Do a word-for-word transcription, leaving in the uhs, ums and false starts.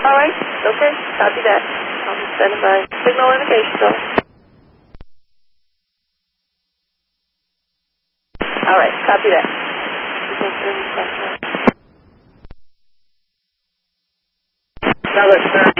All right, okay, copy that. I'm standing by. Signal indication, though. All right, copy that. Another, sir.